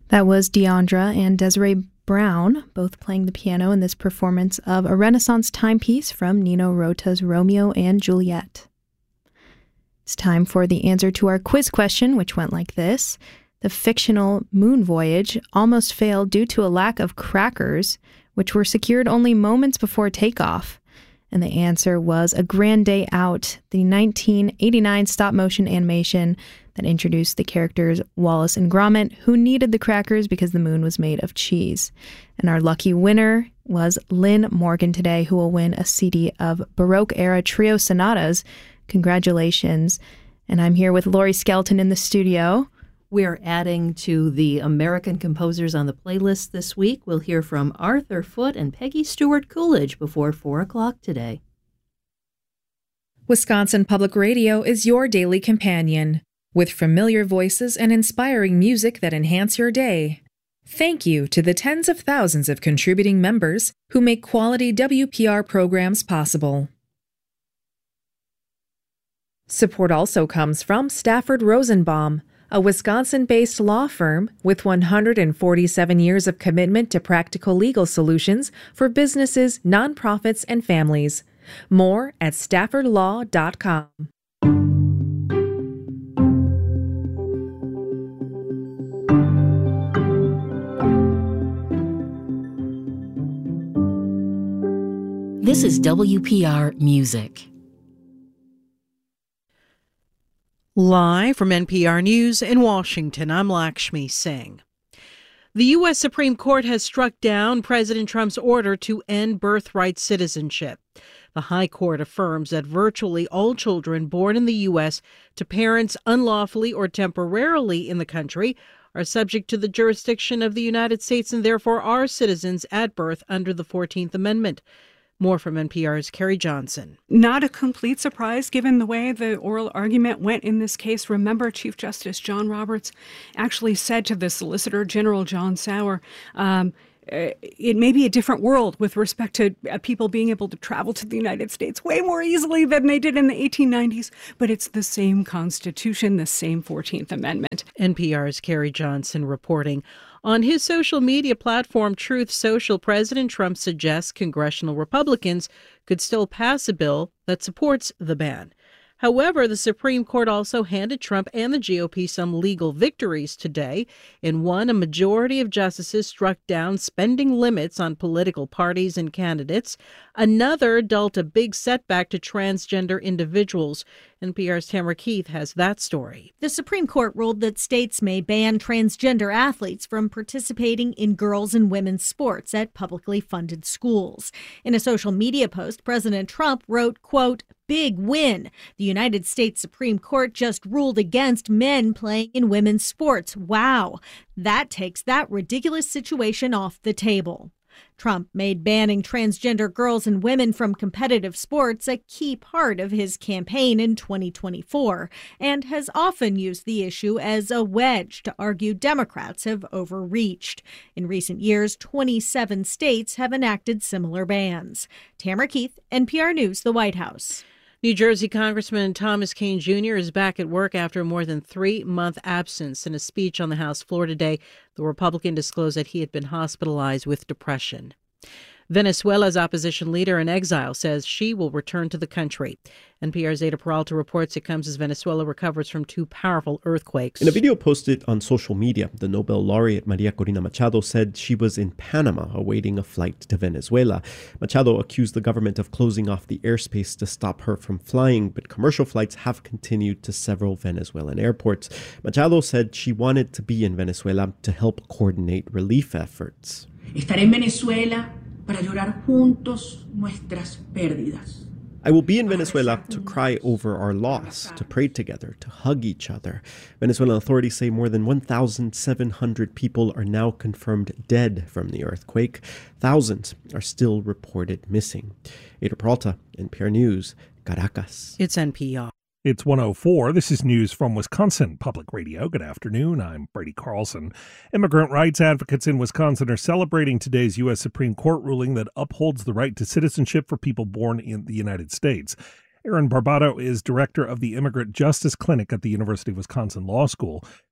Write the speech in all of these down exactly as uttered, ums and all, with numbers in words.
That was Deandra and Desiree Brown, both playing the piano in this performance of a Renaissance timepiece from Nino Rota's Romeo and Juliet. It's time for the answer to our quiz question, which went like this. The fictional moon voyage almost failed due to a lack of crackers, which were secured only moments before takeoff. And the answer was A Grand Day Out, the nineteen eighty-nine stop-motion animation that introduced the characters Wallace and Gromit, who needed the crackers because the moon was made of cheese. And our lucky winner was Lynn Morgan today, who will win a C D of Baroque-era trio sonatas. Congratulations. And I'm here with Laurie Skelton in the studio. We're adding to the American composers on the playlist this week. We'll hear from Arthur Foote and Peggy Stewart Coolidge before four o'clock today. Wisconsin Public Radio is your daily companion, with familiar voices and inspiring music that enhance your day. Thank you to the tens of thousands of contributing members who make quality W P R programs possible. Support also comes from Stafford Rosenbaum, a Wisconsin-based law firm with one hundred forty-seven years of commitment to practical legal solutions for businesses, nonprofits, and families. More at stafford law dot com. This is W P R Music. Live from N P R News in Washington, I'm Lakshmi Singh. The U S Supreme Court has struck down President Trump's order to end birthright citizenship. The High Court affirms that virtually all children born in the U S to parents unlawfully or temporarily in the country are subject to the jurisdiction of the United States and therefore are citizens at birth under the fourteenth Amendment. More from N P R's Carrie Johnson. Not a complete surprise given the way the oral argument went in this case. Remember, Chief Justice John Roberts actually said to the Solicitor General John Sauer, um, it may be a different world with respect to uh, people being able to travel to the United States way more easily than they did in the eighteen nineties, but it's the same Constitution, the same fourteenth Amendment. N P R's Carrie Johnson reporting. On his social media platform, Truth Social, President Trump suggests congressional Republicans could still pass a bill that supports the ban. However, the Supreme Court also handed Trump and the G O P some legal victories today. In one, a majority of justices struck down spending limits on political parties and candidates. Another dealt a big setback to transgender individuals. N P R's Tamara Keith has that story. The Supreme Court ruled that states may ban transgender athletes from participating in girls' and women's sports at publicly funded schools. In a social media post, President Trump wrote, quote, "Big win. The United States Supreme Court just ruled against men playing in women's sports. Wow. That takes that ridiculous situation off the table." Trump made banning transgender girls and women from competitive sports a key part of his campaign in twenty twenty-four and has often used the issue as a wedge to argue Democrats have overreached. In recent years, twenty-seven states have enacted similar bans. Tamara Keith, N P R News, the White House. New Jersey Congressman Thomas Kean Junior is back at work after a more than three-month absence. In a speech on the House floor today, the Republican disclosed that he had been hospitalized with depression. Venezuela's opposition leader in exile says she will return to the country. N P R's Zeta Peralta reports it comes as Venezuela recovers from two powerful earthquakes. In a video posted on social media, the Nobel laureate Maria Corina Machado said she was in Panama awaiting a flight to Venezuela. Machado accused the government of closing off the airspace to stop her from flying, but commercial flights have continued to several Venezuelan airports. Machado said she wanted to be in Venezuela to help coordinate relief efforts. Estaré en Venezuela para llorar juntos nuestras pérdidas. I will be in Venezuela to cry over our loss, to pray together, to hug each other. Venezuelan authorities say more than one thousand seven hundred people are now confirmed dead from the earthquake. Thousands are still reported missing. Ada Peralta, N P R News, Caracas. It's N P R. It's one oh four. This is news from Wisconsin Public Radio. Good afternoon. I'm Brady Carlson. Immigrant rights advocates in Wisconsin are celebrating today's U S Supreme Court ruling that upholds the right to citizenship for people born in the United States. Aaron Barbato is director of the Immigrant Justice Clinic at the University of Wisconsin Law School.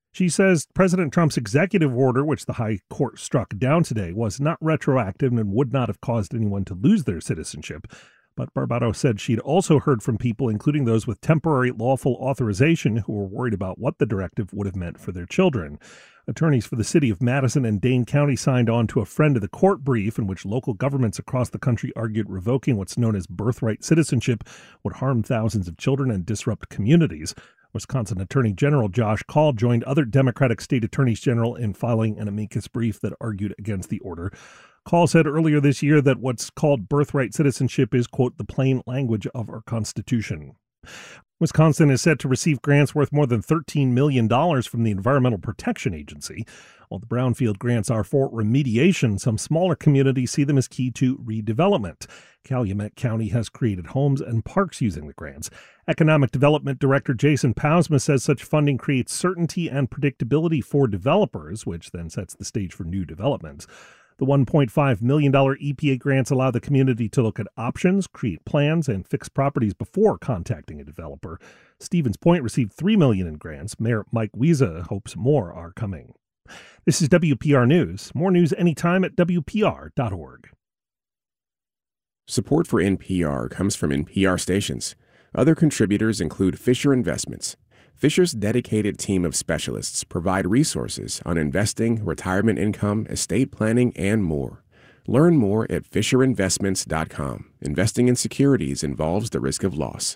She says President Trump's executive order, which the High Court struck down today, was not retroactive and would not have caused anyone to lose their citizenship. But Barbado said she'd also heard from people, including those with temporary lawful authorization, who were worried about what the directive would have meant for their children. Attorneys for the city of Madison and Dane County signed on to a friend of the court brief in which local governments across the country argued revoking what's known as birthright citizenship would harm thousands of children and disrupt communities. Wisconsin Attorney General Josh Kaul joined other Democratic state attorneys general in filing an amicus brief that argued against the order. Kaul said earlier this year that what's called birthright citizenship is, quote, the plain language of our Constitution. Wisconsin is set to receive grants worth more than thirteen million dollars from the Environmental Protection Agency. While the brownfield grants are for remediation, some smaller communities see them as key to redevelopment. Calumet County has created homes and parks using the grants. Economic Development Director Jason Pausma says such funding creates certainty and predictability for developers, which then sets the stage for new developments. The one point five million dollars E P A grants allow the community to look at options, create plans, and fix properties before contacting a developer. Stevens Point received three million dollars in grants. Mayor Mike Wiesa hopes more are coming. This is W P R News. More news anytime at W P R dot org. Support for N P R comes from N P R stations. Other contributors include Fisher Investments. Fisher's dedicated team of specialists provide resources on investing, retirement income, estate planning, and more. Learn more at fisher investments dot com. Investing in securities involves the risk of loss.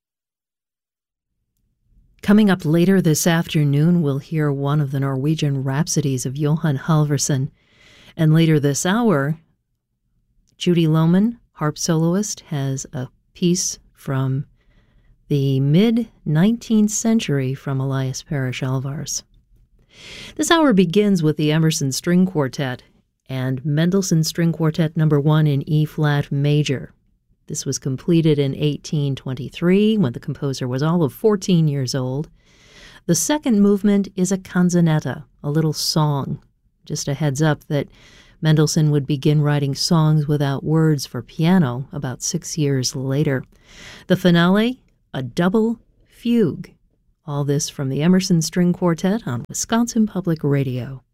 Coming up later this afternoon, we'll hear one of the Norwegian rhapsodies of Johan Halvorsen. And later this hour, Judy Lohman, harp soloist, has a piece from the mid-nineteenth century from Elias Parrish Alvars. This hour begins with the Emerson String Quartet and Mendelssohn String Quartet number one in E-flat major. This was completed in eighteen twenty-three when the composer was all of fourteen years old. The second movement is a canzonetta, a little song. Just a heads up that Mendelssohn would begin writing songs without words for piano about six years later. The finale, a double fugue. All this from the Emerson String Quartet on Wisconsin Public Radio.